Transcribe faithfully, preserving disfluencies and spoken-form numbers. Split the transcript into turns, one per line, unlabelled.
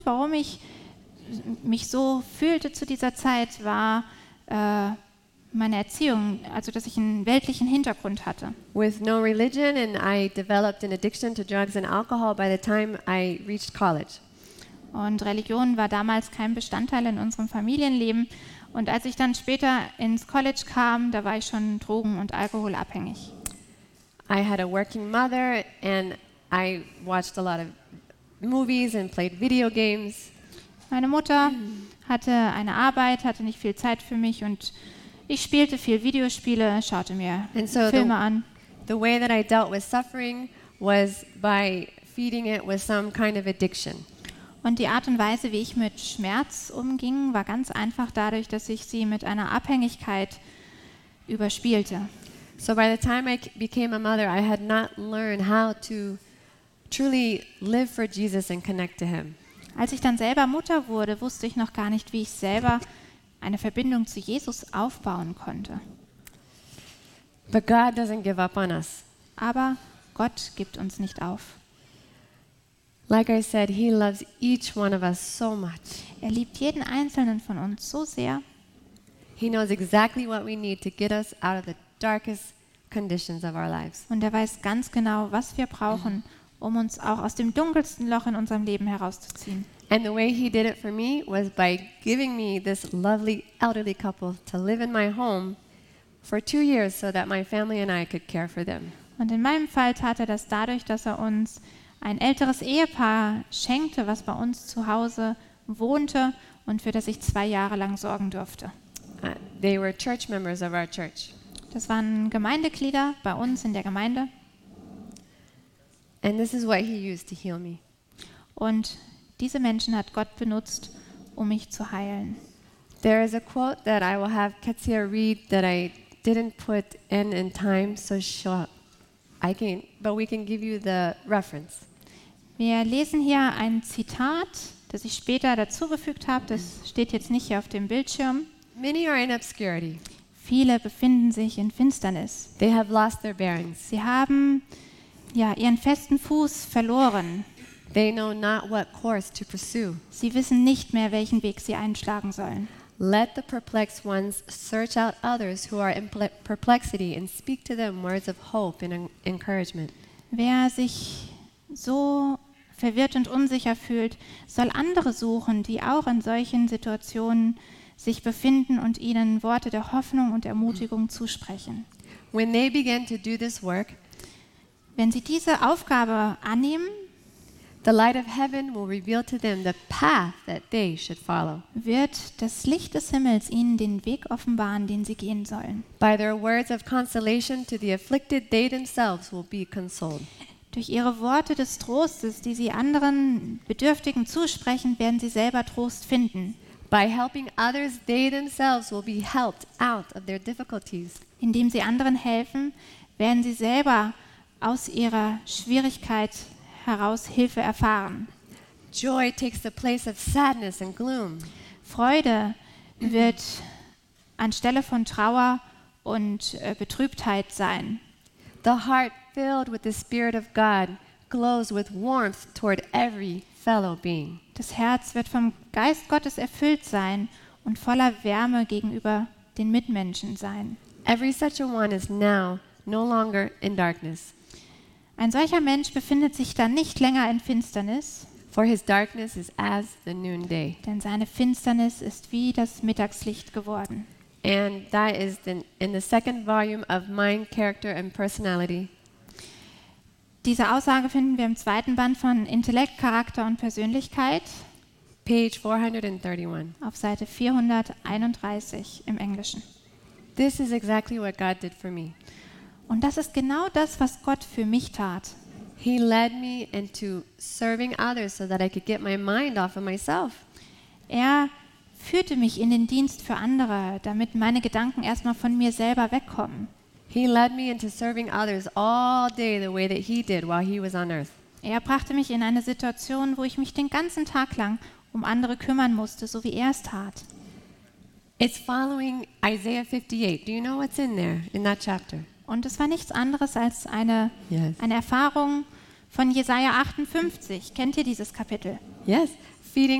warum ich mich so fühlte zu dieser Zeit, war äh, meine Erziehung, also dass ich einen weltlichen Hintergrund hatte.
With no religion, and I developed an addiction to drugs and alcohol by the time I reached college.
Und Religion war damals kein Bestandteil in unserem Familienleben. Und als ich dann später ins College kam, da war ich schon drogen- und alkoholabhängig.
I had a working mother, and I watched a lot of movies and played video games.
Meine Mutter hatte eine Arbeit, hatte nicht viel Zeit für mich und ich spielte viel Videospiele, schaute mir
And so
Filme
the,
an.
the way that I dealt with suffering was by feeding it with some kind of addiction.
Und die Art und Weise, wie ich mit Schmerz umging, war ganz einfach dadurch, dass ich sie mit einer Abhängigkeit überspielte.
So by the time I c- became a mother, I had not learned how to truly live for Jesus and connect to him.
Als ich dann selber Mutter wurde, wusste ich noch gar nicht, wie ich selber eine Verbindung zu Jesus aufbauen konnte.
But God doesn't give up on us.
Aber Gott gibt uns nicht auf.
Like I said, he loves each one of us so much.
Er liebt jeden Einzelnen von uns so sehr.
He knows exactly what we need to get us out of the darkest conditions of our lives.
Und er weiß ganz genau, was wir brauchen, um uns auch aus dem dunkelsten Loch in unserem Leben herauszuziehen.
And the way he did it for me was by giving me this lovely elderly couple to live in my home for two years so that my family and I could care for them.
Und in meinem Fall tat er das dadurch, dass er uns ein älteres Ehepaar schenkte, was bei uns zu Hause wohnte und für das ich zwei Jahre lang sorgen durfte.
Uh, they were church members of our church.
Das waren Gemeindeglieder bei uns in der Gemeinde.
And this is what he used to heal me.
Und diese Menschen hat Gott benutzt, um mich zu heilen.
There is a quote that I will have Ketsia read that I didn't put in in time, so she'll, I can, but we can give you the reference.
Wir lesen hier ein Zitat, das ich später dazugefügt habe. Das steht jetzt nicht hier auf dem Bildschirm.
Many are in obscurity.
Viele befinden sich in Finsternis.
They have lost their bearings.
Sie haben ja, ihren festen Fuß verloren.
They know not what course to pursue.
Sie wissen nicht mehr, welchen Weg sie einschlagen sollen.
Let the perplexed ones search out others who are in ple- perplexity and speak to them words of hope and en- encouragement.
Wer sich so verwirrt und unsicher fühlt, soll andere suchen, die auch in solchen Situationen sich befinden und ihnen Worte der Hoffnung und Ermutigung zusprechen.
When they begin to do this work,
Wenn sie diese Aufgabe annehmen,
the light of heaven will reveal to them the path that they should follow.
wird das Licht des Himmels ihnen den Weg offenbaren, den sie gehen sollen.
By their words of consolation to the afflicted, they themselves will be consoled.
Durch ihre Worte des Trostes, die sie anderen Bedürftigen zusprechen, werden sie selber Trost finden.
By helping others, they themselves will be helped out of their difficulties.
Indem sie anderen helfen, werden sie selber aus ihrer Schwierigkeit heraus Hilfe erfahren.
Joy takes the place of sadness and gloom.
Freude wird anstelle von Trauer und äh, Betrübtheit sein.
The heart filled with the Spirit of God glows with warmth toward every fellow being.
Das Herz wird vom Geist Gottes erfüllt sein und voller Wärme gegenüber den Mitmenschen sein.
Every such a one is now no longer in darkness,
Ein solcher Mensch befindet sich dann nicht länger in Finsternis,
for his darkness is as the noonday.
denn seine Finsternis ist wie das Mittagslicht geworden.
And that is the, in the second volume of Mind, Character, and Personality.
Diese Aussage finden wir im zweiten Band von Intellekt, Charakter und Persönlichkeit
Page four thirty-one.
auf Seite vierhunderteinunddreißig im Englischen.
This is exactly what God did for me.
Und das ist genau das, was Gott für mich tat.
He led me into serving others so that I could get my mind off of myself.
Er führte mich in den Dienst für andere, damit meine Gedanken erstmal von mir selber wegkommen.
He led me into serving others all day the way that he did while he was on earth.
Er brachte mich in eine Situation, wo ich mich den ganzen Tag lang um andere kümmern musste, so wie er es tat.
It's following Isaiah fifty-eight. Do you know what's in there in that chapter?
Und es war nichts anderes als eine,
Yes.
eine Erfahrung von Jesaja achtundfünfzig. Kennt ihr dieses Kapitel?
Yes, feeding